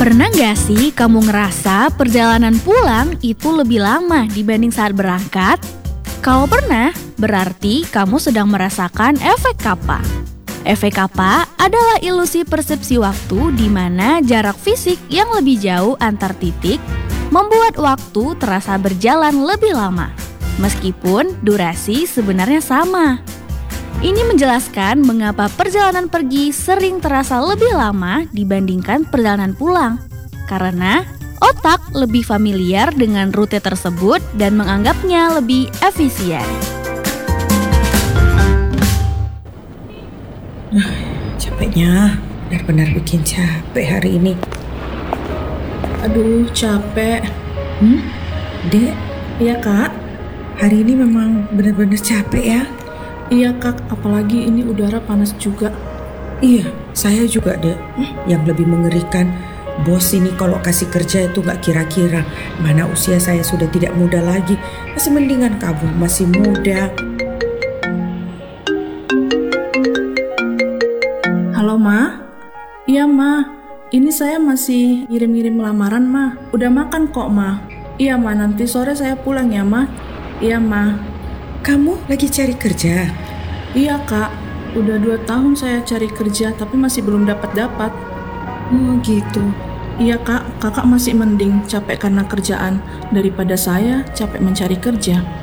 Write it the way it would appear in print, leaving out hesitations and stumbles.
Pernah nggak sih kamu ngerasa perjalanan pulang itu lebih lama dibanding saat berangkat? Kalau pernah, berarti kamu sedang merasakan efek kappa. Efek kappa adalah ilusi persepsi waktu di mana jarak fisik yang lebih jauh antar titik membuat waktu terasa berjalan lebih lama, meskipun durasi sebenarnya sama. Ini menjelaskan mengapa perjalanan pergi sering terasa lebih lama dibandingkan perjalanan pulang. Karena otak lebih familiar dengan rute tersebut dan menganggapnya lebih efisien. Capeknya, benar-benar bikin capek hari ini. Aduh, capek. Dek, Iya, Kak. hari ini memang benar-benar capek ya? Iya, Kak. Apalagi ini udara panas juga. Iya, saya juga dek. Yang lebih mengerikan, bos ini kalau kasih kerja itu gak kira-kira. Mana usia saya sudah tidak muda lagi. Masih mendingan kamu masih muda. Halo, Ma? Iya, Ma. Ini saya masih ngirim-ngirim lamaran, Ma. Udah makan kok, Ma. Iya, Ma. Nanti sore saya pulang ya, Ma. Iya, Ma. Kamu lagi cari kerja? Iya, Kak. Udah 2 tahun saya cari kerja, tapi masih belum dapat-dapat. Oh gitu. Iya, Kak. Kakak masih mending capek karena kerjaan daripada saya capek mencari kerja.